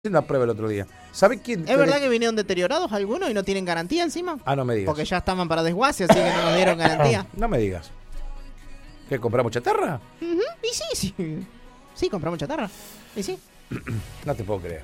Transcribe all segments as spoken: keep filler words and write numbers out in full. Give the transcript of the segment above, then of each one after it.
una prueba el otro día. ¿Sabe quién? ¿Es verdad que vinieron deteriorados algunos y no tienen garantía encima? Ah, no me digas. Porque ya estaban para desguace, así que no nos dieron garantía. No me digas. ¿Qué, compramos chatarra? Uh-huh. Y sí, sí. Sí, compramos chatarra. Y sí. No te puedo creer.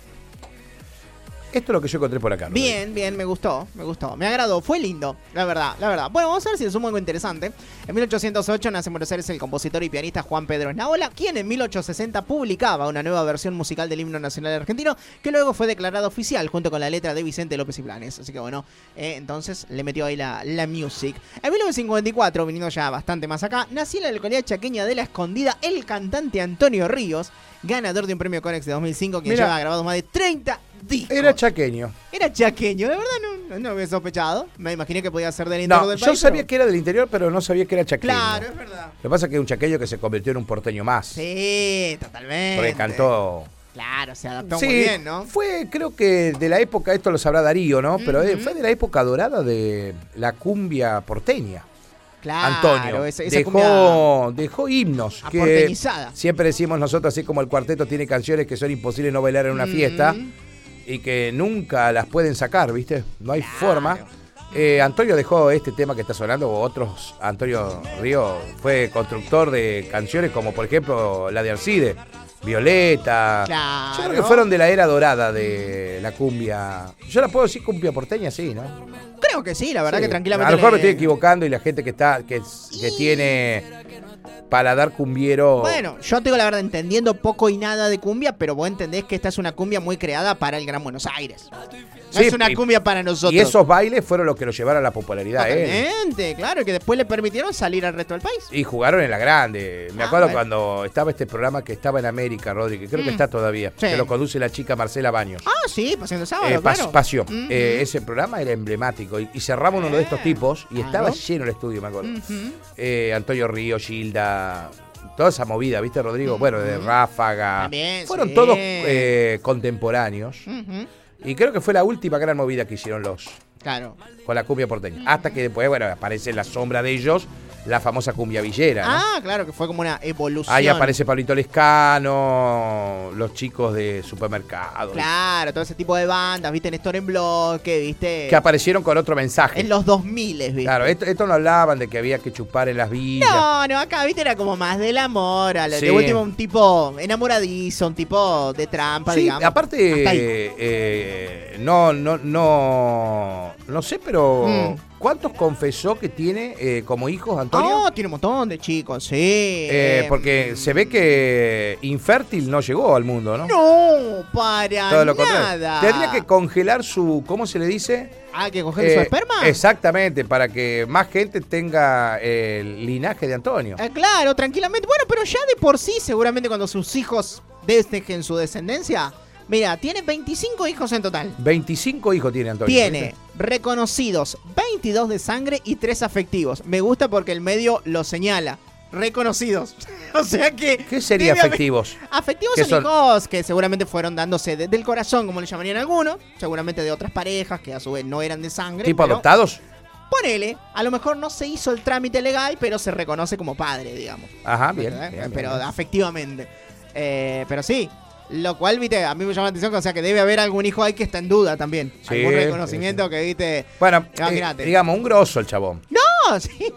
Esto es lo que yo encontré por acá. Bien, ¿no? Bien, me gustó, me gustó. Me agradó, fue lindo, la verdad, la verdad. Bueno, vamos a ver si le sumo algo interesante. En mil ochocientos ocho nace en Buenos Aires el compositor y pianista Juan Pedro Esnaola, quien en mil ochocientos sesenta publicaba una nueva versión musical del himno nacional argentino, que luego fue declarado oficial junto con la letra de Vicente López y Blanes. Así que bueno, eh, entonces le metió ahí la, la music. En mil novecientos cincuenta y cuatro, viniendo ya bastante más acá, nació en la localidad chaqueña de La Escondida el cantante Antonio Ríos, ganador de un premio Conex de dos mil cinco, quien Mirá, lleva grabado más de treinta discos. Era chaqueño. Era chaqueño, de verdad no, no, no había sospechado. Me imaginé que podía ser del interior No, del yo país. sabía pero... que era del interior, pero no sabía que era chaqueño. Claro, es verdad. Lo que pasa es que es un chaqueño que se convirtió en un porteño más. Sí, totalmente. Porque cantó... Claro, se adaptó sí, muy bien, ¿no? Fue, creo que de la época, esto lo sabrá Darío, ¿no? Uh-huh. Pero fue de la época dorada de la cumbia porteña. Claro, Antonio esa, esa dejó, dejó himnos que aporteñizada. siempre decimos nosotros, así como el cuarteto tiene canciones que son imposibles no bailar en una Mm. fiesta y que nunca las pueden sacar, ¿viste? No hay Claro. forma. Eh, Antonio dejó este tema que está sonando, o otros. Antonio Río fue constructor de canciones como por ejemplo la de Alcide, Violeta. Claro. Yo creo que fueron de la era dorada de la cumbia. Yo la puedo decir cumbia porteña, sí, ¿no? Creo que sí, la verdad Sí. que tranquilamente. A lo mejor le... me estoy equivocando y la gente que está que, que Y... tiene paladar cumbiero. Bueno, yo te digo la verdad, entendiendo poco y nada de cumbia, pero vos entendés que esta es una cumbia muy creada para el Gran Buenos Aires. No Sí, es una y, cumbia para nosotros. Y esos bailes fueron los que lo llevaron a la popularidad. Totalmente, ¿eh? claro, que después le permitieron salir al resto del país. Y jugaron en la grande. Me Ah, acuerdo bueno. cuando estaba este programa que estaba en América, Rodri, que creo Mm. que está todavía, Sí. que lo conduce la chica Marcela Baños. Ah, sí, Pasión de Sábado, Eh, pas- claro. Pasión. Uh-huh. Eh, ese programa era emblemático. Y, y cerraba uno de estos tipos y Claro. estaba lleno el estudio, me acuerdo. Uh-huh. Eh, Antonio Río, Gilda, toda esa movida, ¿viste, Rodrigo? Uh-huh. Bueno, de Ráfaga. También, Fueron sí. todos eh, contemporáneos. Uh-huh. Y creo que fue la última gran movida que hicieron los Claro. con la cumbia porteña. Hasta que después, bueno, aparece en la sombra de ellos la famosa cumbia villera, ¿no? Ah, claro, que fue como una evolución. Ahí aparece Pablito Lescano, los chicos de supermercado. Claro, todo ese tipo de bandas, viste, Néstor en bloque, viste. Que aparecieron con otro mensaje. En los dos mil, viste. Claro, esto, esto no hablaban de que había que chupar en las villas. No, no, acá, viste, era como más del amor. a lo- Sí. De último, un tipo enamoradizo, un tipo de trampa, Sí, digamos. aparte, Hasta ahí. eh, no, no, no, no sé, pero Mm. ¿cuántos confesó que tiene eh, como hijos, Antonio? Oh, tiene un montón de chicos, sí. Eh, Eh, porque se ve que infértil no llegó al mundo, ¿no? No, para Todo lo contrario. nada. Tendría que congelar su, ¿cómo se le dice? Ah, que coger su Eh, esperma. Exactamente, para que más gente tenga el linaje de Antonio. Eh, claro, tranquilamente. Bueno, pero ya de por sí, seguramente cuando sus hijos dejen su descendencia. Mira, tiene veinticinco hijos en total. veinticinco hijos tiene Antonio. Tiene ¿viste? reconocidos veintidós de sangre y tres afectivos. Me gusta porque el medio lo señala. Reconocidos. O sea que... ¿Qué sería debe haber- afectivos? Afectivos ¿Qué son, son? hijos que seguramente fueron dándose de- del corazón, como le llamarían algunos. Seguramente de otras parejas que a su vez no eran de sangre. ¿Tipo pero adoptados? Ponele, a lo mejor no se hizo el trámite legal, pero se reconoce como padre, digamos. Ajá, bien. ¿Verdad? bien, pero bien. afectivamente. Eh, pero sí, lo cual, viste, a mí me llama la atención, o sea, que debe haber algún hijo ahí que está en duda también. Sí, algún reconocimiento que, viste... Bueno, Ah, eh, mirate. digamos, un grosso el chabón. No, sí.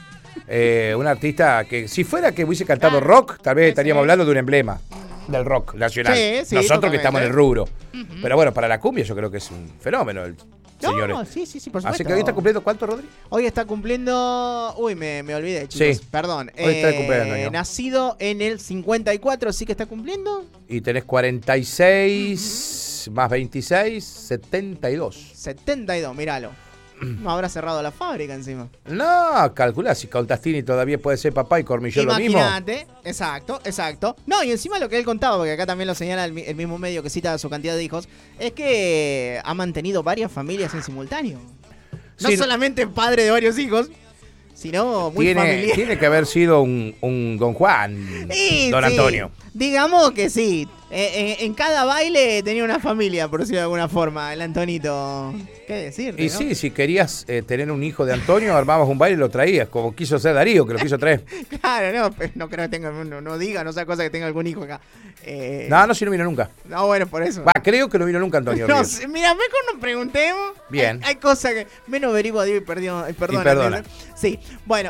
Eh, un artista que, si fuera que hubiese cantado Ah, rock, tal vez sí. estaríamos hablando de un emblema del rock nacional. Sí, sí, Nosotros que totalmente. estamos en el rubro. Pero bueno, para la cumbia yo creo que es un fenómeno el señor. No, este. sí, sí, sí, por supuesto. Así que hoy está cumpliendo ¿cuánto, Rodri? Hoy está cumpliendo... Uy, me, me olvidé, chicos. Sí. Perdón. Hoy está de Eh, cumpleaños, Antonio. Nacido en el cincuenta y cuatro, ¿sí que está cumpliendo? Y tenés cuarenta y seis más veintiséis, setenta y dos. setenta y dos, míralo. No habrá cerrado la fábrica encima. No, calculá, si Contastini todavía puede ser papá y Cormillón lo mismo. Imagínate, exacto, exacto. No, y encima lo que él contaba, porque acá también lo señala el, mi- el mismo medio que cita su cantidad de hijos, es que ha mantenido varias familias en simultáneo. No Sí, no- solamente padre de varios hijos, sino muy Tiene, familiar. tiene que haber sido un, un Don Juan, Y Don sí, Antonio. Digamos que sí. Eh, en, en cada baile tenía una familia, por decirlo de alguna forma, el Antonito. ¿Qué decirte, Y no? sí, si querías eh, tener un hijo de Antonio, armabas un baile y lo traías, como quiso hacer Darío, que lo quiso traer. Claro, no, pero no creo que tenga, no, no diga, no sea cosa que tenga algún hijo acá. Eh, No, no, si no vino nunca. No, bueno, por eso. Va, creo que no vino nunca Antonio No Ríos. sé, mira, mejor nos preguntemos. Bien. Hay, hay cosas que menos averiguo a Dios y perdió, y perdona. Y perdona. Sí, bueno.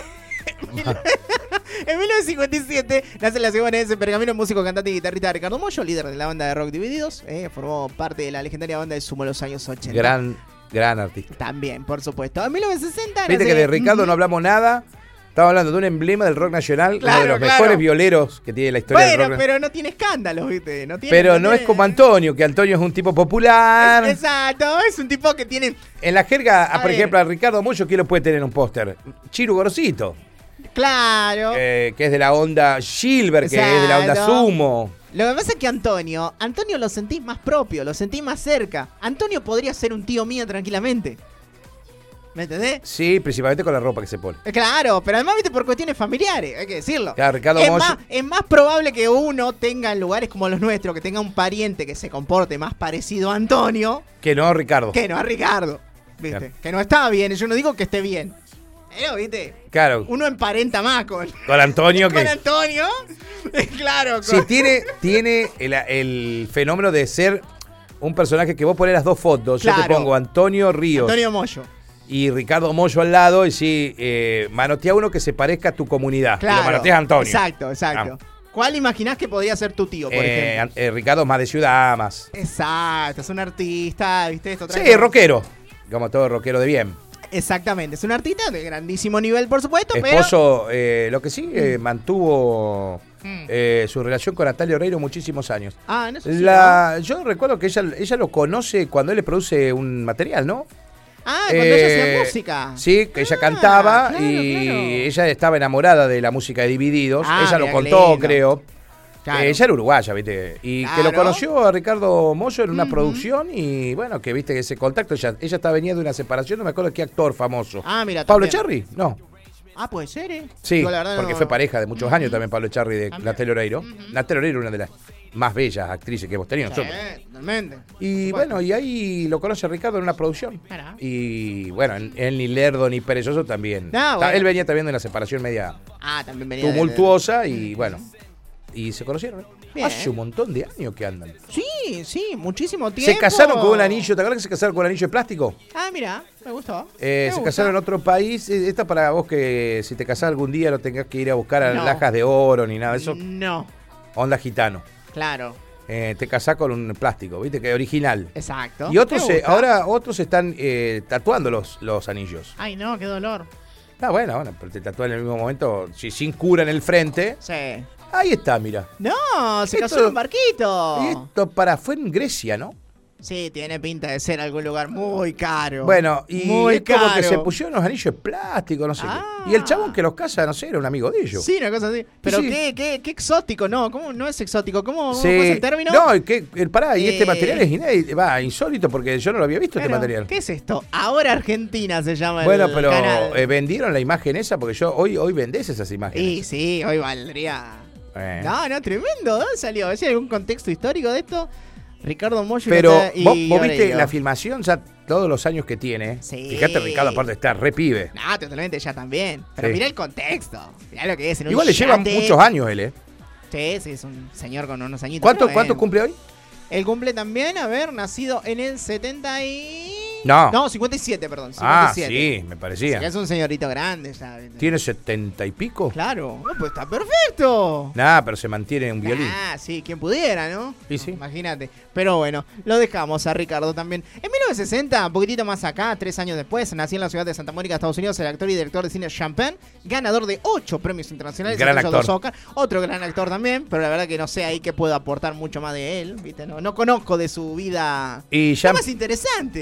En mil novecientos cincuenta y siete nace en la ciudad de Pergamino, músico, cantante y guitarrista Ricardo Mollo, líder de la banda de rock Divididos. Eh, formó parte de la legendaria banda de Sumo en los años ochenta. Gran, gran artista. También, por supuesto. En mil novecientos sesenta Viste nace- que de Ricardo no hablamos nada. Estaba hablando de un emblema del rock nacional, Claro, uno de los claro. mejores violeros que tiene la historia del Bueno, rock. pero no tiene escándalos, ¿viste? No tiene, Pero no es tiene- como Antonio, que Antonio es un tipo popular. Es- Exacto, es un tipo que tiene. En la jerga, A por ver. ejemplo, a Ricardo Mollo, ¿quién lo puede tener en un póster? Chiru Gorosito, Claro. eh, que es de la onda Gilbert, que es de la onda Exacto. Sumo. Lo que pasa es que Antonio, Antonio lo sentís más propio, lo sentís más cerca. Antonio podría ser un tío mío tranquilamente. ¿Me entendés? Sí, principalmente con la ropa que se pone. Eh, Claro, pero además, viste, por cuestiones familiares, hay que decirlo. Claro, Ricardo es, Mollo- más, es más probable que uno tenga en lugares como los nuestros, que tenga un pariente que se comporte más parecido a Antonio, Que no, Ricardo. que no a Ricardo. ¿Viste? Claro. Que no está bien, yo no digo que esté bien. Pero, viste, Claro, uno emparenta más con, con Antonio con que... Antonio. Claro, con... Sí, tiene, tiene el, el fenómeno de ser un personaje que vos ponés las dos fotos. Yo te Claro. pongo Antonio Ríos Antonio Mollo. y Ricardo Mollo al lado y sí, eh, manotea uno que se parezca a tu comunidad. Y Claro. lo manoteas a Antonio. Exacto, exacto. ¿Cuál imaginás que podría ser tu tío, por Eh, ejemplo? an- eh, Ricardo es más de ciudad, más. Exacto, es un artista, ¿viste? Esto trae Sí, como- rockero. Como todo rockero de bien. Exactamente, es un artista de grandísimo nivel, por supuesto, Esposo, eh, lo que sí, eh, mantuvo Mm. eh, su relación con Natalia Oreiro muchísimos años. pero... Ah, no sé si La, yo recuerdo que ella, ella lo conoce cuando él le produce un material, ¿no? Ah, cuando ella hacía Eh, música. Sí, que ella Ah, cantaba claro, y claro. ella estaba enamorada de la música de Divididos. Ah, ella lo mira qué contó, lindo. creo. Claro. Eh, ella era uruguaya, ¿viste? Y que lo Claro. conoció a Ricardo Mollo en una Ujú. producción y bueno, que viste que ese contacto, ella, ella estaba venía de una separación, no me acuerdo qué actor famoso. Ah, mira, ¿Pablo también. Echarri? No. Ah, puede ser, ¿eh? Sí, Yo, la verdad, porque no- fue pareja de muchos años también Pablo Echarri de También. Natalia Oreiro. Natalia Oreiro es una de las más bellas actrices que hemos tenido Sí, nosotros. totalmente. Y Bueno. bueno, y ahí lo conoce Ricardo en una producción. Mirá. Y bueno, él ni lerdo ni perezoso también. Ah, Ta- bueno. Él venía también de una separación media Ah, también venía de- tumultuosa y bueno, y se conocieron. ¿eh? Bien. Hace un montón de años que andan. Sí, sí, muchísimo tiempo. Se casaron con un anillo, ¿te acuerdas que se casaron con un anillo de plástico? Ah, mira, me gustó. Eh, Me se gusta. casaron en otro país. Eh, Esta para vos que si te casás algún día no tengas que ir a buscar No. alhajas de oro ni nada de eso. No, Onda gitano. claro, Eh, te casás con un plástico, ¿viste? Que es original. exacto. Y otros, Me se- gusta. ahora otros están eh, tatuando los, los anillos. Ay, no, qué dolor. Ah, bueno, bueno, pero te tatúan en el mismo momento, si, sin cura en el frente. Sí. Ahí está, mira. No, se Esto- casó en un barquito. Y esto para, fue en Grecia, ¿no? Sí, tiene pinta de ser algún lugar muy caro. Bueno, y muy es como que caro. se pusieron unos anillos de plástico, no sé Ah. qué. Y el chabón que los casa, no sé, era un amigo de ellos. Sí, una cosa así. Pero Sí. qué, qué, qué exótico, ¿no? ¿Cómo no es exótico? ¿Cómo, Sí. cómo es el término? No, y que, el, pará, y este Eh. material es inédito, va, insólito porque yo no lo había visto Claro, este material. ¿qué es esto? Ahora Argentina se llama Bueno, el pero canal. eh, vendieron la imagen esa porque yo hoy hoy vendés esas imágenes. Y sí, hoy valdría. Eh. No, no, tremendo. ¿Dónde salió? ¿Hay algún contexto histórico de esto? Ricardo Mollo y Pero Natalia- y vos, vos viste Oreiro. la filmación, ya todos los años que tiene. Sí. Fíjate, Ricardo, aparte está re pibe. No, totalmente, ya también. Pero Sí. mirá el contexto. Mirá lo que es. En un Igual le llevan yate. muchos años él, ¿eh? Sí, sí, es un señor con unos añitos. ¿Cuánto, pero, ¿cuánto eh, cumple hoy? Él cumple también, a ver, nacido en el setenta y... No. No, cincuenta y siete, perdón. Ah, cincuenta y siete. sí, me Así parecía. que es un señorito grande ya. ¿viste? ¿Tiene setenta y pico? Claro. No, pues está perfecto. Nah, pero se mantiene en un violín. Ah, sí, quien pudiera, ¿no? Sí, sí. Imagínate. Pero bueno, lo dejamos a Ricardo también. En mil novecientos sesenta, un poquitito más acá, tres años después, nació en la ciudad de Santa Mónica, Estados Unidos, el actor y director de cine Champagne, ganador de ocho premios internacionales. Gran incluso actor. dos Oscar. Otro gran actor también, pero la verdad que no sé ahí que puedo aportar mucho más de él, ¿viste? No, no conozco de su vida. Y Lo Jean, más interesante. eh,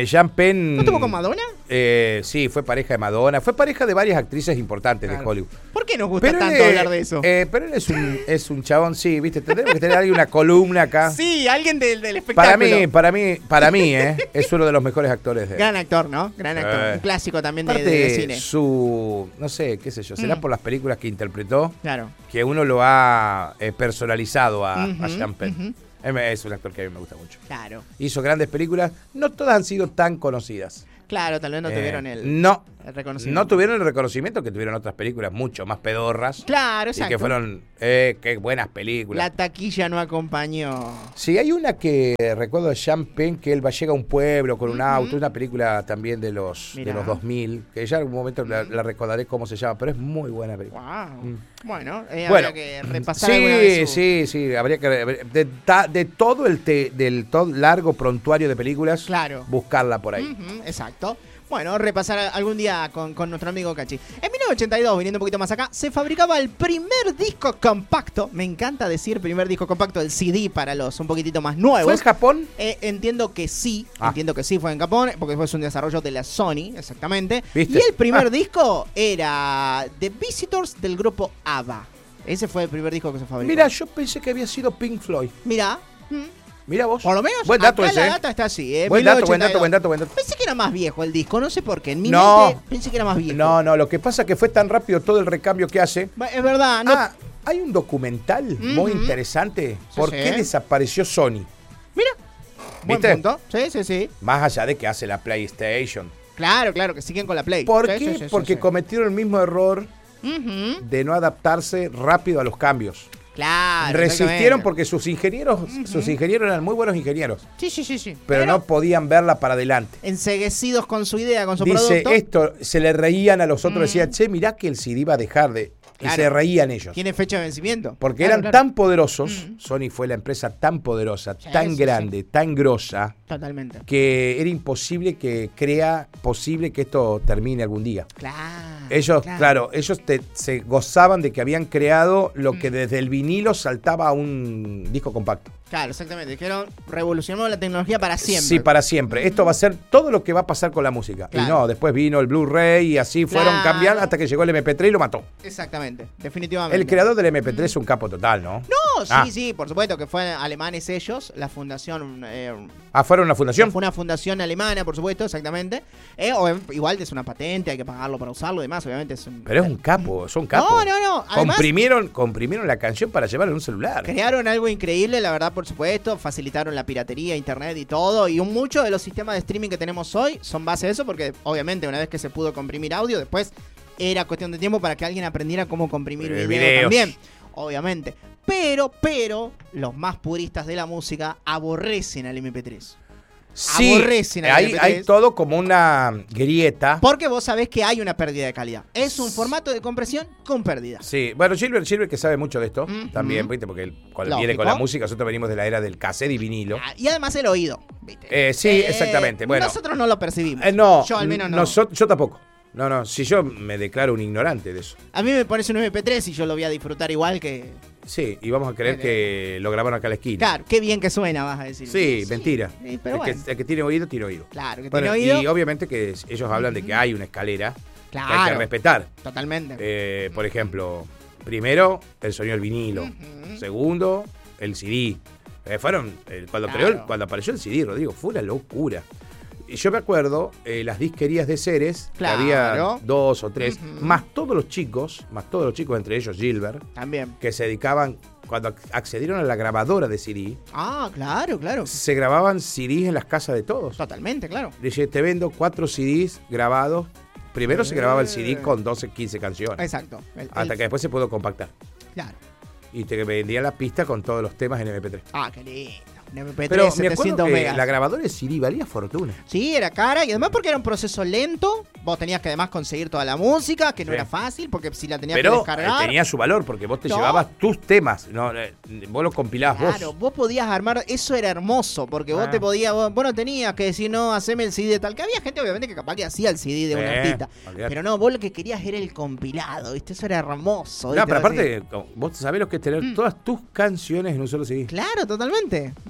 Sean Penn... ¿No estuvo con Madonna? Eh, sí, fue pareja de Madonna. Fue pareja de varias actrices importantes Claro. de Hollywood. ¿Por qué nos gusta Pero tanto él, hablar de eso? eh, pero él es un, es un chabón, sí, viste, tendremos que tener ahí una columna acá. Sí, alguien del, del Para espectáculo. mí, para mí, para mí, eh, es uno de los mejores actores de Gran actor, ¿no? Gran actor. Eh. Un clásico también de, Aparte, de- de cine. su, no sé, qué sé yo, será Mm. por las películas que interpretó Claro. que uno lo ha eh, personalizado a, Ujú, a Sean Penn. ujú. Él me- Es un actor que a mí me gusta mucho. Claro. Hizo grandes películas, no todas han sido tan conocidas. Claro, tal vez no Eh, tuvieron el, no, el reconocimiento. no tuvieron el reconocimiento que tuvieron otras películas mucho más pedorras. Claro, Y exacto. que fueron, eh, qué buenas películas. La taquilla no acompañó. Sí, hay una que recuerdo de Sean Penn, que él va llega a un pueblo con un auto, una película también de los, de Mirá. los dos mil, que ya en algún momento la, la recordaré cómo se llama, pero es muy buena película. Wow. Mm. Bueno, eh, Bueno, habría que repasar alguna vez sí, su- sí, sí, habría que de, ta- de todo el te- del todo largo prontuario de películas, Claro. buscarla por ahí. Ujú, exacto. Bueno, repasar algún día con, con nuestro amigo Cachi. En mil novecientos ochenta y dos, viniendo un poquito más acá, se fabricaba el primer disco compacto. Me encanta decir primer disco compacto, el C D para los un poquitito más nuevos. ¿Fue en Japón? Eh, entiendo que sí, Ah. entiendo que sí fue en Japón, porque fue un desarrollo de la Sony, exactamente. ¿Viste? Y el primer Ah. disco era The Visitors del grupo ABBA. Ese fue el primer disco que se fabricó. Mira, yo pensé que había sido Pink Floyd. Mira, mm, Mira vos. por lo menos Buen dato acá ese, la ¿eh? data está así, ¿eh? Buen dato, buen dato, mil novecientos ochenta y dos. buen dato, buen dato. Pensé que era más viejo el disco, no sé por qué. En mi No. mente pensé que era más viejo. No, no, lo que pasa es que fue tan rápido todo el recambio que hace. Va- Es verdad, no. Ah, hay un documental muy Ujú. interesante. Sí, ¿Por sí. qué desapareció Sony? Mira, buen ¿Viste? punto. Sí, sí, sí. Más allá de que hace la PlayStation. Claro, claro, que siguen con la Play. ¿Por Sí, qué? sí, sí, sí, Porque sí. cometieron el mismo error Ujú. de no adaptarse rápido a los cambios. Claro. Resistieron exactamente. porque sus ingenieros, sus ingenieros eran muy buenos ingenieros, Sí, sí, sí, sí. pero no podían verla para adelante. enceguecidos con su idea, con su Dice, producto. esto, se le reían a los otros, decían, che, mirá que el C D va a dejar de... Y Claro. se reían ellos. Tiene fecha de vencimiento. Porque Claro, eran claro. tan poderosos, Mm. Sony fue la empresa tan poderosa, Sí, tan sí, grande, tan grosa, Totalmente. que era imposible que crea posible que esto termine algún día. Claro. Ellos, claro, ellos te- se gozaban de que habían creado lo Mm. que desde el vinilo saltaba a un disco compacto. Claro, exactamente. Dijeron, revolucionamos la tecnología para siempre. Sí, para siempre. Esto va a ser todo lo que va a pasar con la música. Claro. Y no, después vino el Blu-ray y así fueron Claro. cambiando hasta que llegó el M P tres y lo mató. Exactamente, definitivamente. El creador del M P tres es un capo total, ¿no? No, sí, Ah. sí, por supuesto que fue alemanes ellos, la fundación... eh, Ah, fueron una fundación. Fue una fundación alemana, por supuesto, exactamente. Eh, o, igual es una patente, hay que pagarlo para usarlo y demás, obviamente. Es un, Pero es un capo, son capos. No, no, no. Además, Comprimieron, comprimieron la canción para llevarla en un celular. crearon algo increíble, la verdad, por supuesto. Facilitaron la piratería, internet y todo. Y un, muchos de los sistemas de streaming que tenemos hoy son base de eso, porque obviamente una vez que se pudo comprimir audio, después era cuestión de tiempo para que alguien aprendiera cómo comprimir Eh, video videos. también. Obviamente. Pero, pero, los más puristas de la música aborrecen al M P tres. Sí, aborrecen al hay, M P hay tres. todo como una grieta. Porque vos sabés que hay una pérdida de calidad. Es un formato de compresión con pérdida. Sí, bueno, Gilbert, Gilbert que sabe mucho de esto, Ujú. también, ¿viste? Porque él, cuando Lógico. viene con la música, nosotros venimos de la era del cassette y vinilo. Ah, y además el oído. ¿viste? Eh, sí, Eh, exactamente. Bueno, Nosotros no lo percibimos. eh, no, Yo al menos no. noso- yo tampoco. No, no, si yo me declaro un ignorante de eso. A mí me pones un M P tres y yo lo voy a disfrutar igual que... Sí, y vamos a creer Eh, que lo grabaron acá a la esquina. Claro, qué bien que suena, vas a decir. Sí, mentira. Sí, pero el, bueno. que, el que tiene oído, tiene oído. Claro, que Bueno, tiene oído. y obviamente que ellos hablan de que hay una escalera que hay que Claro, respetar. totalmente. Eh, por ejemplo, primero, el sonido del vinilo. Ujú. Segundo, el C D. Eh, fueron, eh, cuando, Claro. creó el- cuando apareció el C D, Rodrigo, fue una locura. Y yo me acuerdo, eh, las disquerías de Ceres, que Claro. había dos o tres, Ujú. más todos los chicos, más todos los chicos, entre ellos Gilbert, También. que se dedicaban, cuando ac- accedieron a la grabadora de C D, Ah, claro, claro. se grababan C Ds en las casas de todos. Totalmente, claro. Dije, te vendo cuatro C Ds grabados. Primero se grababa el C D con doce, quince canciones. Exacto. El- Hasta el- que después se pudo compactar. Claro. Y te vendían la pista con todos los temas en M P tres. Ah, qué lindo. Un M P tres, Pero me acuerdo setecientos que megas. la grabadora de C D valía fortuna. Sí, era cara y además porque era un proceso lento. Vos tenías que además conseguir toda la música, que no Sí. era fácil, porque si la tenías que Pero eh, descargar. tenía su valor porque vos te No. llevabas tus temas. No, eh, vos los compilabas Claro, vos. vos podías armar, eso era hermoso, porque vos Ah. te podías, vos, vos no tenías que decir, no, haceme el C D de tal, que había gente obviamente que capaz que hacía el C D de un Sí, artista, olvidate. pero no, vos lo que querías era el compilado, ¿viste? Eso era hermoso. No, ¿viste? pero Así. aparte, como vos sabés lo que es tener Mm. todas tus canciones en un solo C D. Claro, totalmente.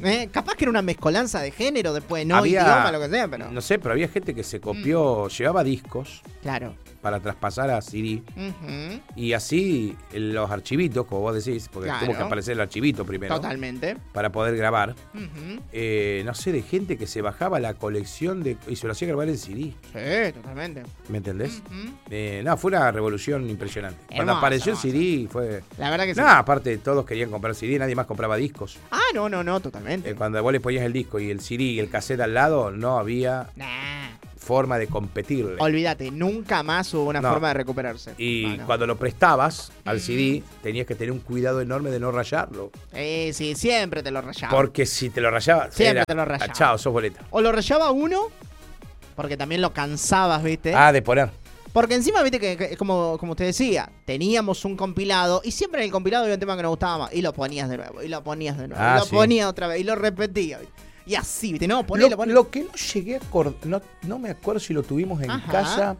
¿Eh? Capaz que era una mezcolanza de género después, no había, idioma, lo que sea, pero... No sé, pero había gente que se copió, mm. llevaba discos. Claro. Para traspasar a C D. Uh-huh. Y así los archivitos, como vos decís, porque claro. tuvo que aparecer el archivito primero. Totalmente. Para poder grabar. Uh-huh. Eh, no sé, de gente que se bajaba la colección de y se lo hacía grabar en C D. Sí, totalmente. ¿Me entendés? Uh-huh. Eh, no, fue una revolución impresionante. Hermoso, Cuando apareció hermoso. el C D fue... La verdad que sí. No, aparte todos querían comprar C D, nadie más compraba discos. Ah, no, no, no, totalmente. Eh, cuando vos le ponías el disco y el C D y el cassette al lado, no había... Nah. forma de competirle. Olvídate, nunca más hubo una no. forma de recuperarse. Y ah, no. cuando lo prestabas al C D, tenías que tener un cuidado enorme de no rayarlo. Eh, sí, siempre te lo rayaba. Porque si te lo rayaba, siempre era, te lo rayaba. Chao, sos boleta. O lo rayaba uno, porque también lo cansabas, ¿viste? Ah, de poner. Porque encima, viste, que, que como, como usted decía, teníamos un compilado y siempre en el compilado había un tema que nos gustaba más. Y lo ponías de nuevo, y lo ponías de nuevo, ah, y lo sí. ponías otra vez, y lo repetías, ¿viste? Y así, ¿viste? No, ponelo, lo, ponelo. Lo que no llegué a acordar, no, no me acuerdo si lo tuvimos en Ajá. casa,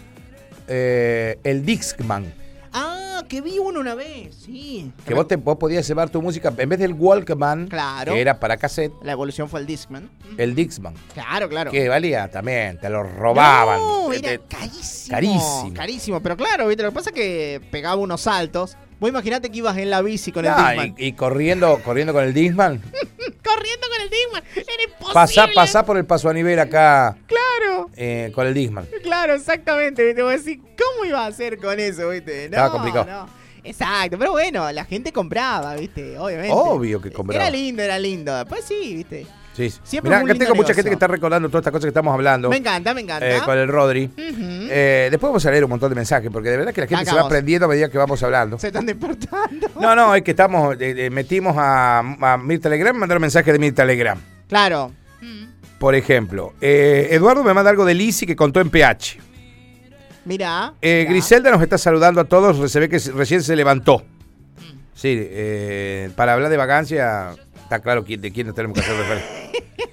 eh, el Discman. Ah, que vi uno una vez, sí. Que vos, te, vos podías llevar tu música, en vez del Walkman, claro. que era para cassette. La evolución fue el Discman. El Discman. Claro, claro. Que valía también, te lo robaban. No, te, era te, carísimo. Carísimo. Carísimo, pero claro, ¿viste? Lo que pasa es que pegaba unos saltos. Vos imaginate que ibas en la bici con ah, el Discman. Y, y corriendo, corriendo con el Discman. Corriendo con el Discman. Era imposible. Pasá, pasá por el paso a nivel acá. Claro. Eh, con el Discman. Claro, exactamente. ¿Viste? Vos decís, ¿cómo iba a hacer con eso? ¿Viste? No, Estaba complicado. No. Exacto, pero bueno, la gente compraba, ¿viste? Obviamente. Obvio que compraba. Era lindo, era lindo. Después sí, ¿viste? Sí, siempre mirá, acá tengo mucha negocio. gente que está recordando todas estas cosas que estamos hablando. Me encanta, me encanta. Eh, con el Rodri. Uh-huh. eh, después vamos a leer un montón de mensajes, porque de verdad que la gente acá se va vos. aprendiendo a medida que vamos hablando. Se están despertando. No, no, es que estamos, eh, eh, metimos a, a Mirta Legrand, me mandaron mensajes de Mirta Legrand. Claro. Por ejemplo, eh, Eduardo me manda algo de Lizzy que contó en P H. Mirá, eh, mirá. Griselda nos está saludando a todos, se ve que recién se levantó. Sí, eh, para hablar de vacancia, está claro de quién tenemos que hacer referencia.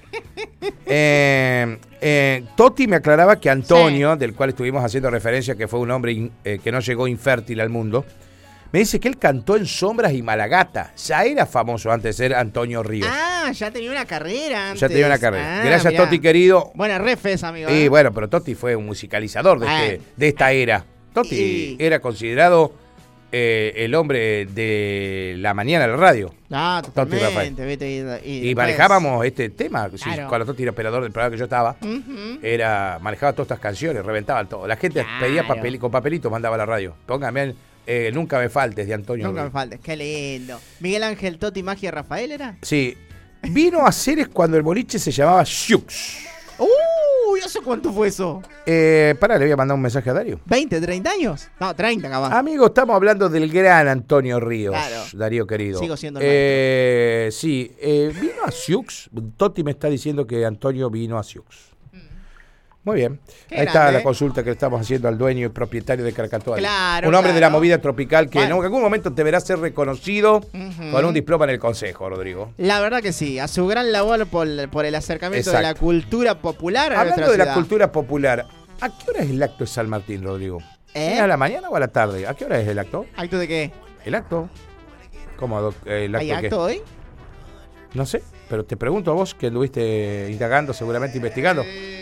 Eh, eh, Toti me aclaraba que Antonio, sí. del cual estuvimos haciendo referencia, que fue un hombre in, eh, que no llegó infértil al mundo, me dice que él cantó en Sombras y Malagata. Ya era famoso antes de ser Antonio Ríos. Ah, ya tenía una carrera antes. Ya tenía una carrera. Ah, Gracias, mirá. Toti, querido. Buena refes, amigo. Y ¿eh? bueno, pero Toti fue un musicalizador de, este, de esta era. Toti y... era considerado eh, el hombre de la mañana de la radio. Ah, totalmente. Viste, y, y, y manejábamos este tema. Claro. Sí, cuando Toti era operador del programa que yo estaba, uh-huh. era manejaba todas estas canciones, reventaba todo. La gente claro. pedía papel, con papelitos, mandaba a la radio. Póngame eh, Nunca me faltes, de Antonio. Nunca me faltes, qué lindo. Miguel Ángel Toti Magia Rafael era. Sí. Vino a Ceres cuando el boliche se llamaba Xiux. ¡Uy! ¿Hace cuánto fue eso? Eh, pará, le voy a mandar un mensaje a Darío. ¿veinte, treinta años? No, treinta, capaz. Amigo, estamos hablando del gran Antonio Ríos. Claro. Darío querido. Sigo siendo el eh, Sí, eh, vino a Xiux. Toti me está diciendo que Antonio vino a Xiux. Muy bien. Qué Ahí grande, está la consulta que le estamos haciendo al dueño y propietario de Krakatoa. Claro, un hombre claro. de la movida tropical que bueno. en algún momento deberá ser reconocido uh-huh. con un diploma en el Consejo, Rodrigo. La verdad que sí. A su gran labor por, por el acercamiento Exacto. de la cultura popular a Hablando nuestra de ciudad. la cultura popular, ¿a qué hora es el acto de San Martín, Rodrigo? ¿Eh? ¿A la mañana o a la tarde? ¿A qué hora es el acto? ¿Acto de qué? ¿El acto? ¿Cómo? ¿El acto ¿Hay de acto qué? hoy? No sé, pero te pregunto a vos que anduviste indagando, seguramente investigando. Eh...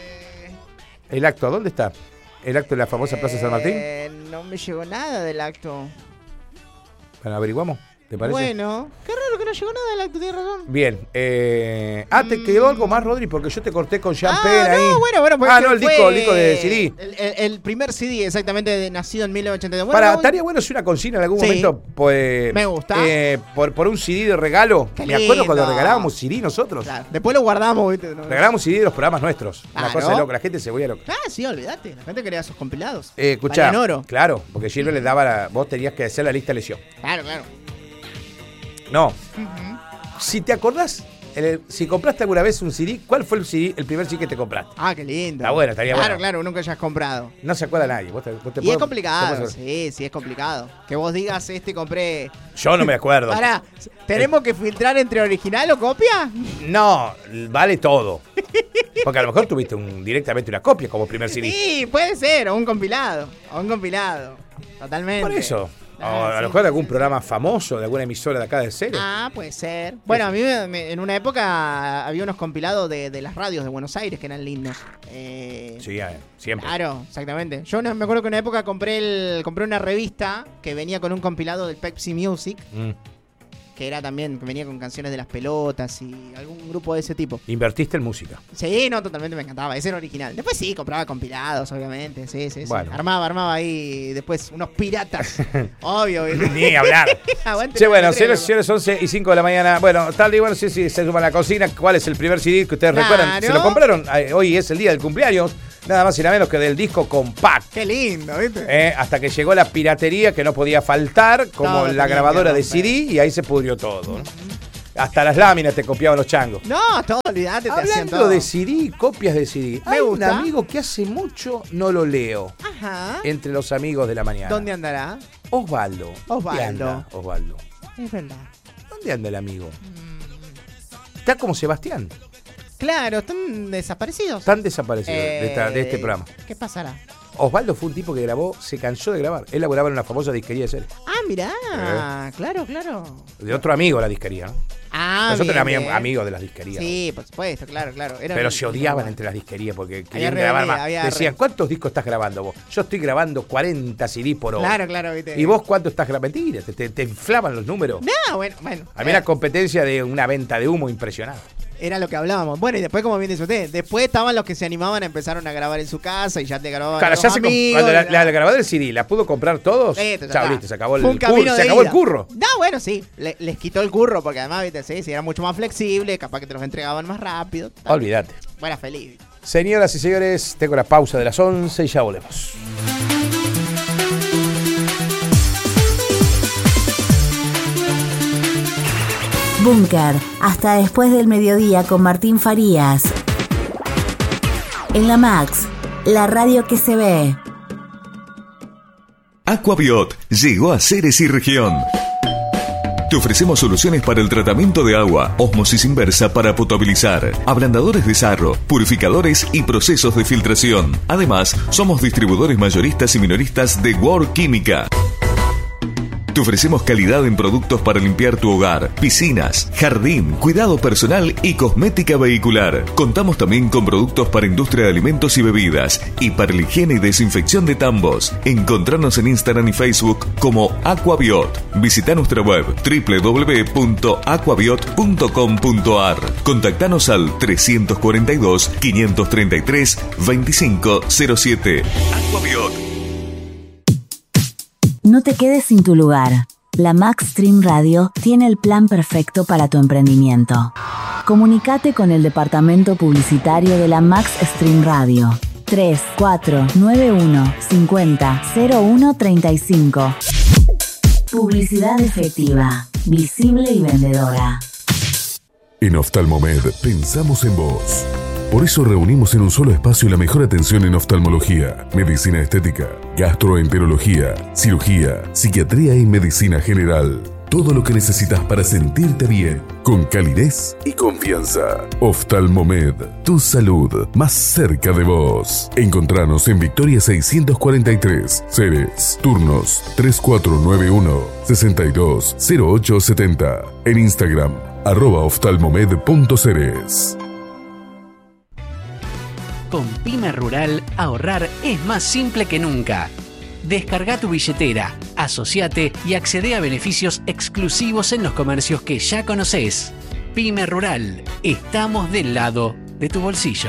¿El acto? ¿Dónde está? ¿El acto de la famosa Plaza San Martín? Eh, no me llegó nada del acto. Bueno, averiguamos, ¿te parece? Bueno, qué raro que no llegó nada del acto, tienes razón. Bien. Eh... Ah, ¿te quedó algo más, Rodri? Porque yo te corté con champagne ah, ahí. No, bueno, bueno, pues ah, no, el disco, el disco de C D. El, el, el primer C D, exactamente, de, nacido en mil novecientos ochenta y dos. Bueno, Para, vamos... estaría bueno si una consigna en algún sí. momento. Pues, me gusta. Eh, por, por un C D de regalo. Qué Me acuerdo lindo. cuando regalábamos C D nosotros. Claro. Después lo guardamos, ¿viste? No, regalábamos C D de los programas nuestros. Ah, una cosa ¿no? de loco. La gente se volvía loca. Ah, sí, olvídate. La gente quería sus compilados. Eh, escuchá, oro. claro, porque Gilbert le daba la, vos tenías que hacer la lista de lesión. Claro, claro. No. Uh-huh. Si te acordás, el, si compraste alguna vez un C D, ¿cuál fue el C D, el primer C D que te compraste? Ah, qué lindo. Está bueno, estaría claro, bueno. Claro, claro, nunca hayas comprado. No se acuerda nadie. Vos te, vos te y puedo, es complicado, te sí, sí, es complicado. Que vos digas, este compré... Yo no me acuerdo. Pará, ¿tenemos que filtrar entre original o copia? No, vale todo. Porque a lo mejor tuviste un, directamente una copia como primer C D. Sí, puede ser, o un compilado, o un compilado. Totalmente. Por eso. O a lo mejor de algún programa famoso, de alguna emisora de acá de Ceres. Ah, puede ser. Bueno, a mí me, me, en una época había unos compilados de, de las radios de Buenos Aires que eran lindos. Eh, sí, siempre. Claro, exactamente. Yo no, me acuerdo que en una época compré el compré una revista que venía con un compilado del Pepsi Music. Mm. Que era también, que venía con canciones de las pelotas y algún grupo de ese tipo. ¿Invertiste en música? Sí, no, totalmente me encantaba. Ese era original. Después sí, compraba compilados, obviamente. Sí, sí, bueno. sí. Armaba, armaba ahí después unos piratas. Obvio. Ni hablar. Sí, bueno, señores, once y cinco de la mañana. Bueno, tal y bueno, sí, sí, se suma a la cocina. ¿Cuál es el primer C D que ustedes claro. recuerdan? ¿Se lo compraron? Hoy es el día del cumpleaños. Nada más y nada menos que del disco Compact. Qué lindo, ¿viste? Eh, hasta que llegó la piratería que no podía faltar, como no, la grabadora de C D, y ahí se pudrió todo, ¿no? Hasta las láminas te copiaban los changos. No, todo, olvidate, te Hablando hacían todo. de C D, copias de C D. Me Hay gusta. un amigo que hace mucho no lo leo. Ajá. Entre los amigos de la mañana. ¿Dónde andará? Osvaldo. Osvaldo. ¿Dónde anda, Osvaldo? Es verdad. ¿Dónde anda el amigo? Mm. Está como Sebastián. Claro, están desaparecidos. Están desaparecidos eh, de, esta, de este programa. ¿Qué pasará? Osvaldo fue un tipo que grabó, se cansó de grabar. Él laboraba en una famosa disquería de series. Ah, mirá, eh. claro, claro. De otro amigo la disquería, ¿no? Ah, nosotros bien, éramos bien. amigos de las disquerías. Sí, por supuesto, claro, claro. Era Pero bien, se odiaban bien. entre las disquerías porque Había querían grabar rebelde, más. había Decían, re... ¿cuántos discos estás grabando vos? Yo estoy grabando cuarenta C D por hora. Claro, claro, viste. ¿Y vos cuánto estás grabando? Mentira, te, te, te inflaban los números. No, bueno, bueno. A mí eh. la competencia de una venta de humo impresionante. Era lo que hablábamos. Bueno, y después, como bien dice usted, después estaban los que se animaban, empezaron a grabar en su casa y ya te grababan. Claro, ya se amigos, cuando la, la, la grabadora del C D la pudo comprar todos. Sí, chao, listo, se acabó el, un curro, se acabó el curro. No, bueno, sí, le, les quitó el curro porque además, viste, sí, sí, era mucho más flexible, capaz que te los entregaban más rápido. Tal. Olvídate. Bueno, feliz. Señoras y señores, tengo la pausa de las once y ya volvemos. Búnker, hasta después del mediodía con Martín Farías. En la Max, la radio que se ve. Aquabiot llegó a Ceres y región. Te ofrecemos soluciones para el tratamiento de agua, ósmosis inversa para potabilizar, ablandadores de sarro, purificadores y procesos de filtración. Además, somos distribuidores mayoristas y minoristas de World Química. Te ofrecemos calidad en productos para limpiar tu hogar, piscinas, jardín, cuidado personal y cosmética vehicular. Contamos también con productos para industria de alimentos y bebidas y para la higiene y desinfección de tambos. Encontranos en Instagram y Facebook como Aquabiot. Visita nuestra web doble u doble u doble u punto aquabiot punto com punto a r. Contactanos al tres cuatro dos, cinco tres tres, dos cinco cero siete. Aquabiot. No te quedes sin tu lugar. La Max Stream Radio tiene el plan perfecto para tu emprendimiento. Comunicate con el departamento publicitario de la Max Stream Radio. tres cuatro nueve uno cinco cero cero uno tres cinco. Publicidad efectiva, visible y vendedora. En Oftalmomed pensamos en vos. Por eso reunimos en un solo espacio la mejor atención en oftalmología, medicina estética, gastroenterología, cirugía, psiquiatría y medicina general. Todo lo que necesitas para sentirte bien, con calidez y confianza. Oftalmomed, tu salud más cerca de vos. Encontranos en Victoria seiscientos cuarenta y tres, Ceres. Turnos tres cuatro nueve uno, seis dos cero ocho siete cero. En Instagram, arroba oftalmomed punto ceres. Con Pyme Rural, ahorrar es más simple que nunca. Descarga tu billetera, asociate y accede a beneficios exclusivos en los comercios que ya conoces. Pyme Rural, estamos del lado de tu bolsillo.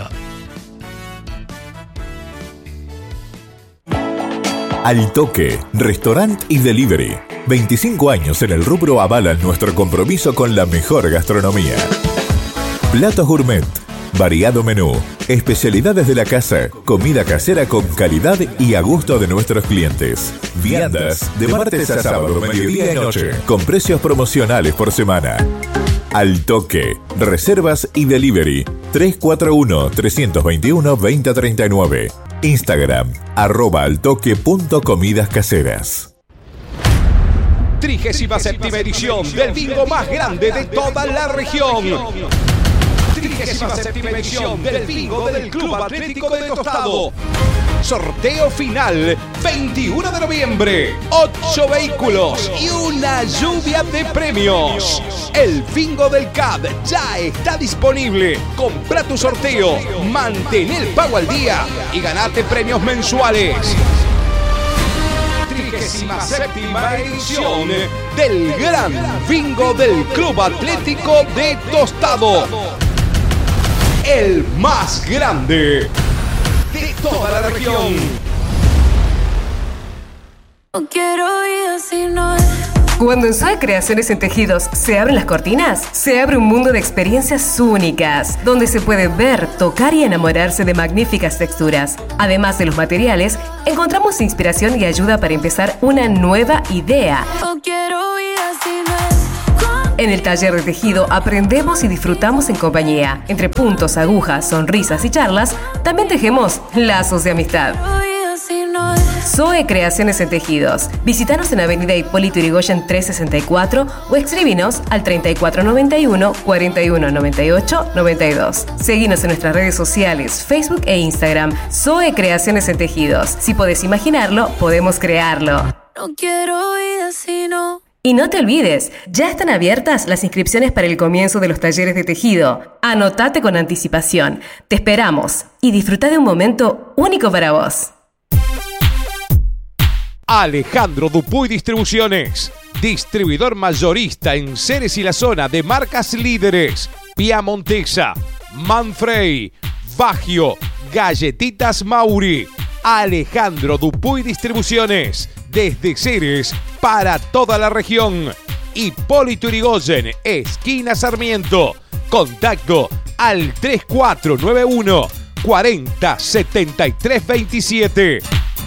Al Toque, restaurant y delivery. veinticinco años en el rubro avalan nuestro compromiso con la mejor gastronomía. Platos gourmet, variado menú, especialidades de la casa, comida casera con calidad y a gusto de nuestros clientes. Viandas de martes a sábado, mediodía y noche, con precios promocionales por semana. Al Toque, reservas y delivery. tres cuatro uno, tres dos uno, dos cero tres nueve. Instagram, arroba altoque.comidas caseras. trigésima séptima edición del bingo más grande de toda la región. trigésima séptima edición del bingo del Club Atlético de Tostado. Sorteo final, veintiuno de noviembre. Ocho vehículos y una lluvia de premios. El bingo del C A D ya está disponible. Compra tu sorteo, mantén el pago al día y ganate premios mensuales. trigésima séptima edición del Gran Bingo del Club Atlético de Tostado. El más grande de toda la región. No quiero ir así, no. Cuando en Zoe Creaciones en Tejidos se abren las cortinas, se abre un mundo de experiencias únicas, donde se puede ver, tocar y enamorarse de magníficas texturas. Además de los materiales, encontramos inspiración y ayuda para empezar una nueva idea. No quiero ir así, no. En el taller de tejido aprendemos y disfrutamos en compañía. Entre puntos, agujas, sonrisas y charlas, también tejemos lazos de amistad. Zoe Creaciones en Tejidos. Visítanos en Avenida Hipólito Yrigoyen trescientos sesenta y cuatro o escribinos al treinta y cuatro noventa y uno, cuarenta y uno noventa y ocho, noventa y dos. Seguinos en nuestras redes sociales, Facebook e Instagram. Zoe Creaciones en Tejidos. Si podés imaginarlo, podemos crearlo. No quiero ir así, no. Y no te olvides, ya están abiertas las inscripciones para el comienzo de los talleres de tejido. Anotate con anticipación. Te esperamos y disfruta de un momento único para vos. Alejandro Dupuy Distribuciones, distribuidor mayorista en Ceres y la zona de marcas líderes: Piamontesa, Manfrey, Baggio, Galletitas Mauri. Alejandro Dupuy Distribuciones, desde Ceres para toda la región. Hipólito Yrigoyen, esquina Sarmiento. Contacto al tres cuatro nueve uno, cuarenta, setenta y tres veintisiete.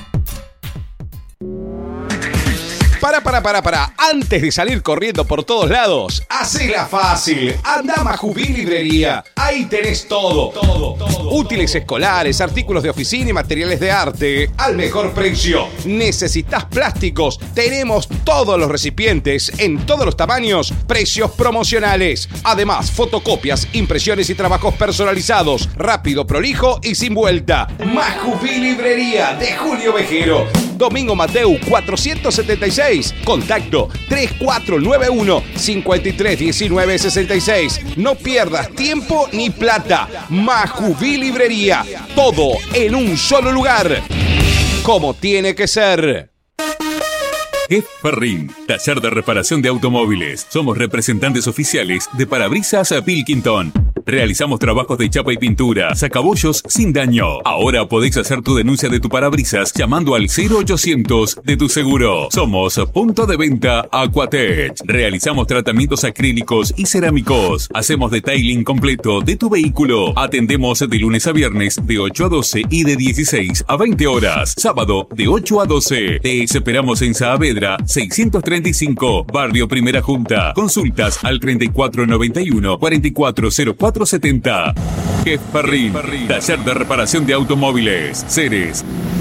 Para, para, para, para. Antes de salir corriendo por todos lados, hacela fácil. Anda a Majuví Librería. Ahí tenés todo. Todo, todo. Útiles escolares, artículos de oficina y materiales de arte al mejor precio. ¿Necesitas plásticos? Tenemos todos los recipientes en todos los tamaños, precios promocionales. Además, fotocopias, impresiones y trabajos personalizados. Rápido, prolijo y sin vuelta. Majuví Librería de Julio Vejero. Domingo Mateu cuatrocientos setenta y seis. Contacto tres cuatro nueve uno, cincuenta y tres diecinueve sesenta y seis. No pierdas tiempo ni plata. Majuví Librería. Todo en un solo lugar. Como tiene que ser. Jeff Ferrin, taller de reparación de automóviles. Somos representantes oficiales de Parabrisas Pilkington. Realizamos trabajos de chapa y pintura, sacabollos sin daño. Ahora podés hacer tu denuncia de tu parabrisas llamando al cero ochocientos de tu seguro. Somos punto de venta Aquatech. Realizamos tratamientos acrílicos y cerámicos. Hacemos detailing completo de tu vehículo. Atendemos de lunes a viernes de ocho a doce y de dieciséis a veinte horas. Sábado de ocho a doce. Te esperamos en Saavedra seiscientos treinta y cinco, Barrio Primera Junta. Consultas al treinta y cuatro noventa y uno, cuarenta y cuatro cero cuatro setenta. Jeff Ferrin, taller de reparación de automóviles. Ceres.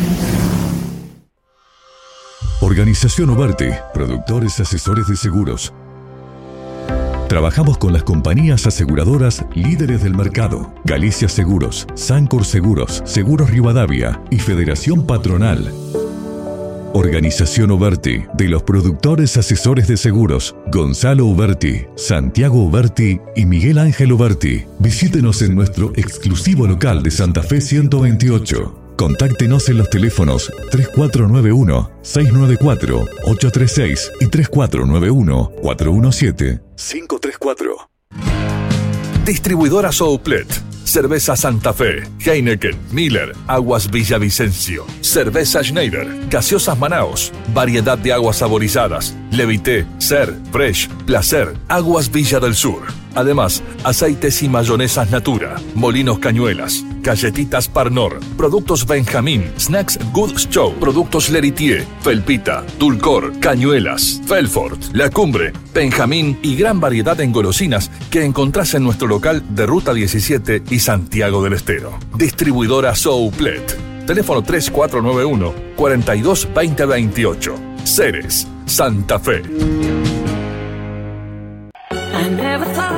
Organización Oberti, productores asesores de seguros. Trabajamos con las compañías aseguradoras líderes del mercado: Galicia Seguros, Sancor Seguros, Seguros Rivadavia y Federación Patronal. Organización Oberti, de los productores asesores de seguros, Gonzalo Oberti, Santiago Oberti y Miguel Ángel Oberti. Visítenos en nuestro exclusivo local de Santa Fe ciento veintiocho. Contáctenos en los teléfonos tres cuatro nueve uno, seis nueve cuatro, ocho tres seis y tres cuatro nueve uno, cuatro uno siete, cinco tres cuatro. Distribuidora Souplet. Cerveza Santa Fe, Heineken, Miller, Aguas Villavicencio, Cerveza Schneider, Gaseosas Manaos, variedad de aguas saborizadas, Levité, Ser, Fresh, Placer, Aguas Villa del Sur. Además, aceites y mayonesas Natura, Molinos Cañuelas, Galletitas Parnor, Productos Benjamín, Snacks Good Show, Productos Leritier, Felpita, Dulcor, Cañuelas, Felfort, La Cumbre, Benjamín y gran variedad en golosinas que encontrás en nuestro local de Ruta diecisiete y Santiago del Estero. Distribuidora Souplet. Teléfono tres cuatro nueve uno, cuarenta y dos veinte veintiocho. Ceres, Santa Fe.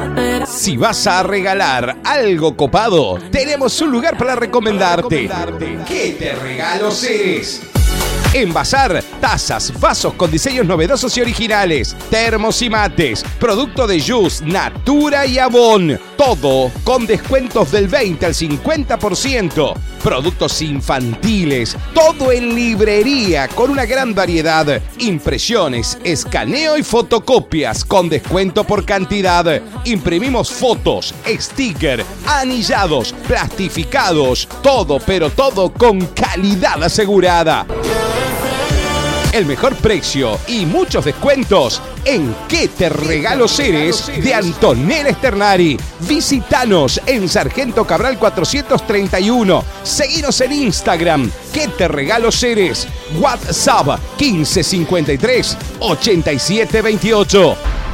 Si vas a regalar algo copado, tenemos un lugar para recomendarte. ¿Qué te regalo Ceres? Envasar, tazas, vasos con diseños novedosos y originales, termos y mates, producto de Jus, Natura y Avon. Todo con descuentos del veinte al cincuenta por ciento. Productos infantiles, todo en librería con una gran variedad. Impresiones, escaneo y fotocopias con descuento por cantidad. Imprimimos fotos, sticker, anillados, plastificados, todo pero todo con calidad asegurada. El mejor precio y muchos descuentos en ¿Qué te regalo Ceres? De Antonella Esternari. Visítanos en Sargento Cabral cuatrocientos treinta y uno. Seguinos en Instagram. ¿Qué te regalo Ceres? WhatsApp quince cincuenta y tres ochenta y siete veintiocho.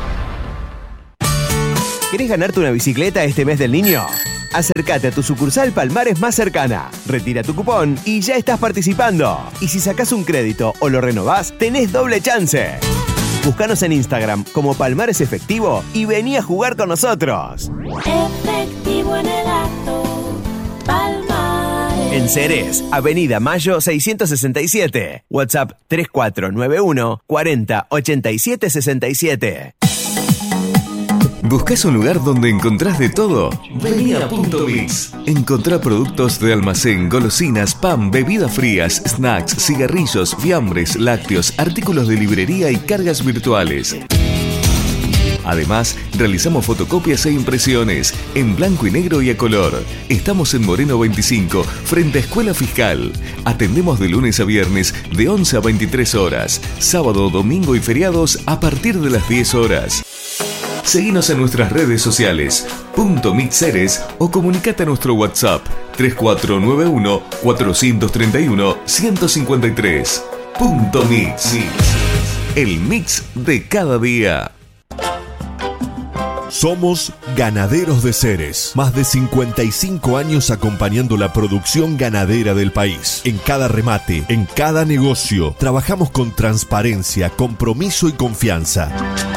¿Querés ganarte una bicicleta este mes del niño? Acércate a tu sucursal Palmares más cercana, retira tu cupón y ya estás participando. Y si sacás un crédito o lo renovás, tenés doble chance. Búscanos en Instagram como Palmares Efectivo y vení a jugar con nosotros. Efectivo en el acto, Palmares. En Ceres, Avenida Mayo seiscientos sesenta y siete. WhatsApp tres cuatro nueve uno cuarenta ochenta y siete sesenta y siete. ¿Buscás un lugar donde encontrás de todo? Vení a Punto Mix. Encontrá productos de almacén, golosinas, pan, bebidas frías, snacks, cigarrillos, fiambres, lácteos, artículos de librería y cargas virtuales. Además, realizamos fotocopias e impresiones en blanco y negro y a color. Estamos en Moreno veinticinco, frente a Escuela Fiscal. Atendemos de lunes a viernes de once a veintitrés horas. Sábado, domingo y feriados a partir de las diez horas. Seguinos en nuestras redes sociales, Punto Mix Ceres, o comunicate a nuestro WhatsApp tres cuatro nueve uno cuatro tres uno uno uno cinco tres. Punto Mix. El mix de cada día. Somos Ganaderos de Ceres. Más de cincuenta y cinco años acompañando la producción ganadera del país. En cada remate, en cada negocio, trabajamos con transparencia, compromiso y confianza.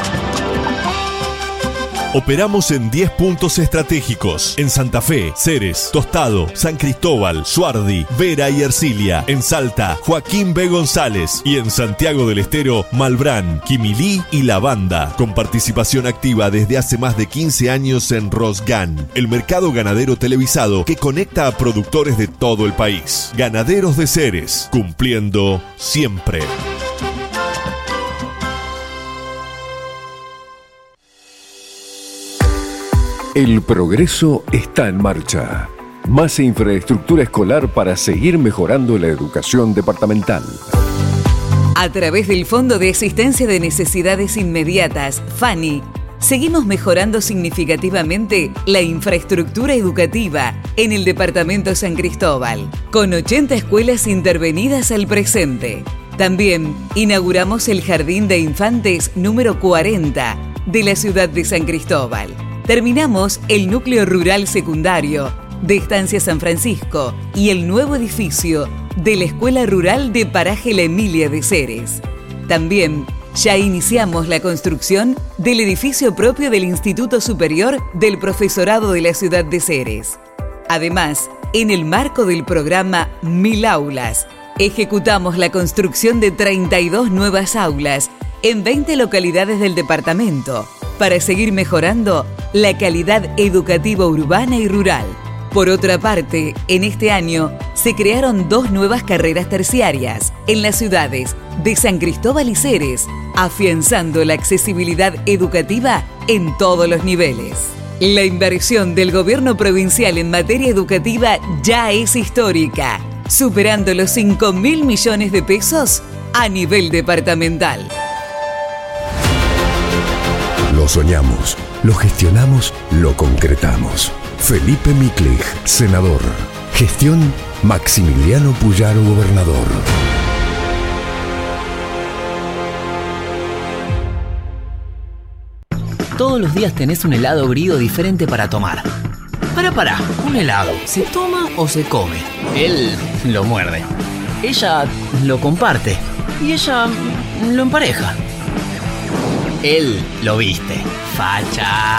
Operamos en diez puntos estratégicos. En Santa Fe, Ceres, Tostado, San Cristóbal, Suardi, Vera y Ercilia. En Salta, Joaquín B. González. Y en Santiago del Estero, Malbrán, Quimilí y La Banda. Con participación activa desde hace más de quince años en Rosgan, el mercado ganadero televisado que conecta a productores de todo el país. Ganaderos de Ceres, cumpliendo siempre. El progreso está en marcha. Más infraestructura escolar para seguir mejorando la educación departamental. A través del Fondo de Asistencia de Necesidades Inmediatas, FANI, seguimos mejorando significativamente la infraestructura educativa en el departamento San Cristóbal, con ochenta escuelas intervenidas al presente. También inauguramos el Jardín de Infantes número cuarenta de la ciudad de San Cristóbal. Terminamos el núcleo rural secundario de Estancia San Francisco y el nuevo edificio de la Escuela Rural de Paraje La Emilia de Ceres. También ya iniciamos la construcción del edificio propio del Instituto Superior del Profesorado de la ciudad de Ceres. Además, en el marco del programa Mil Aulas, ejecutamos la construcción de treinta y dos nuevas aulas en veinte localidades del departamento, para seguir mejorando la calidad educativa urbana y rural. Por otra parte, en este año se crearon dos nuevas carreras terciarias en las ciudades de San Cristóbal y Ceres, afianzando la accesibilidad educativa en todos los niveles. La inversión del gobierno provincial en materia educativa ya es histórica, superando los cinco mil millones de pesos a nivel departamental. Lo soñamos, lo gestionamos, lo concretamos. Felipe Miklich, senador. Gestión Maximiliano Puyaro, gobernador. Todos los días tenés un helado griego diferente para tomar. Para, para, un helado, ¿se toma o se come? Él lo muerde. Ella lo comparte. Y ella lo empareja. Él lo viste. Facha.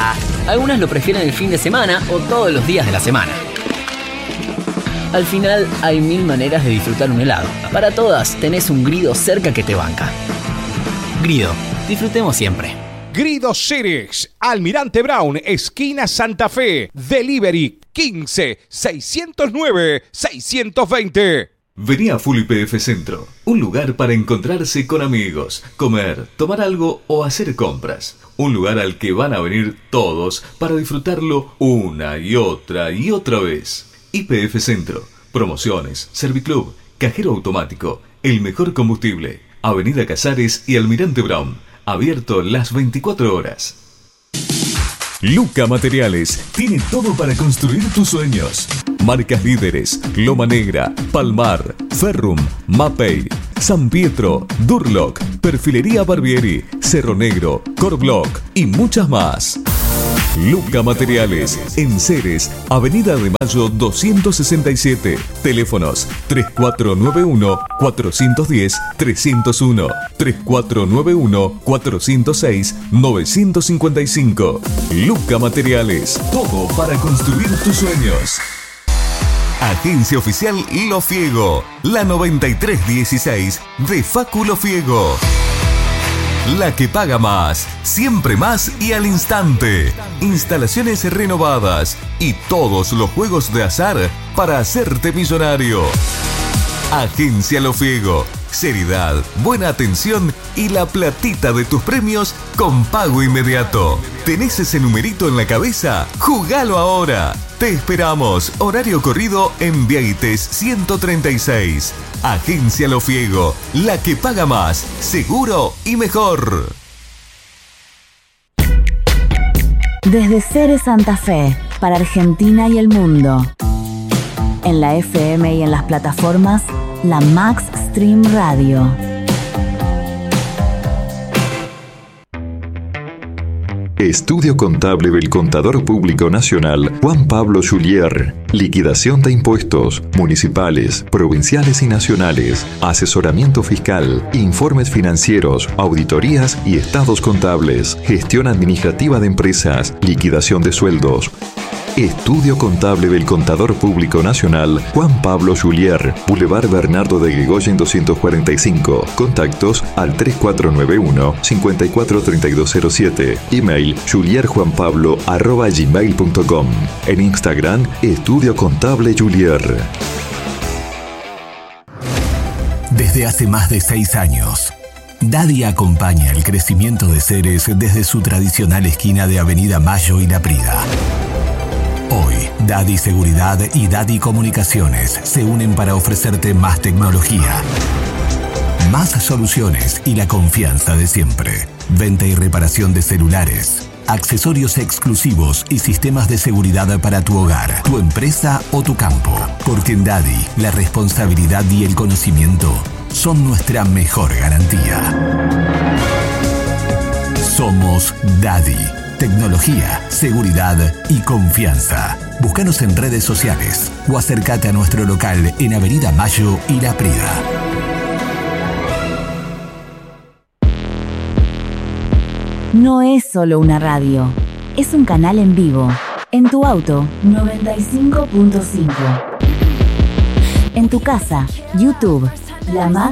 Algunas lo prefieren el fin de semana o todos los días de la semana. Al final hay mil maneras de disfrutar un helado. Para todas tenés un Grido cerca que te banca. Grido, disfrutemos siempre. Grido Ceres, Almirante Brown, esquina Santa Fe. Delivery quince, seiscientos nueve, seiscientos veinte. Vení a Full Y P F Centro, un lugar para encontrarse con amigos, comer, tomar algo o hacer compras. Un lugar al que van a venir todos para disfrutarlo una y otra y otra vez. Y P F Centro, promociones, Serviclub, cajero automático, el mejor combustible, Avenida Casares y Almirante Brown, abierto las veinticuatro horas. Luca Materiales tiene todo para construir tus sueños. Marcas líderes: Loma Negra, Palmar, Ferrum, Mapei, San Pietro, Durlock, Perfilería Barbieri, Cerro Negro, Corblock y muchas más. Luca Materiales, en Ceres, Avenida de Mayo doscientos sesenta y siete. Teléfonos tres cuatro nueve uno, cuatro uno cero, tres cero uno, tres cuatro nueve uno, cuatro cero seis, nueve cinco cinco. Luca Materiales, todo para construir tus sueños. Agencia Oficial Lo Fiego, la noventa y tres dieciséis de Facu Lo Fiego. La que paga más, siempre más y al instante. Instalaciones renovadas y todos los juegos de azar para hacerte millonario. Agencia Lo Fiego. Seriedad, buena atención y la platita de tus premios con pago inmediato. ¿Tenés ese numerito en la cabeza? ¡Jugalo ahora! Te esperamos. Horario corrido en Vieites ciento treinta y seis. Agencia Lo Fiego. La que paga más, seguro y mejor. Desde Ceres Santa Fe, para Argentina y el mundo. En la F M y en las plataformas, la Max Stream Radio. Estudio Contable del Contador Público Nacional Juan Pablo Julier. Liquidación de impuestos municipales, provinciales y nacionales. Asesoramiento fiscal, informes financieros, auditorías y estados contables. Gestión administrativa de empresas, liquidación de sueldos. Estudio Contable del Contador Público Nacional Juan Pablo Julier, Boulevard Bernardo de Gregoyen doscientos cuarenta y cinco. Contactos al tres cuatro nueve uno, cinco cuatro tres dos cero siete. Email julierjuanpablo arroba gmail punto com. En Instagram, Estudio Contable Julier. Desde hace más de seis años, Daddy acompaña el crecimiento de Ceres desde su tradicional esquina de Avenida Mayo y La Prida. Hoy, Daddy Seguridad y Daddy Comunicaciones se unen para ofrecerte más tecnología, más soluciones y la confianza de siempre. Venta y reparación de celulares, accesorios exclusivos y sistemas de seguridad para tu hogar, tu empresa o tu campo. Porque en Daddy, la responsabilidad y el conocimiento son nuestra mejor garantía. Somos Daddy. Tecnología, seguridad y confianza. Búscanos en redes sociales o acércate a nuestro local en Avenida Mayo y La Prida. No es solo una radio, es un canal en vivo. En tu auto, noventa y cinco punto cinco. En tu casa, YouTube, la Max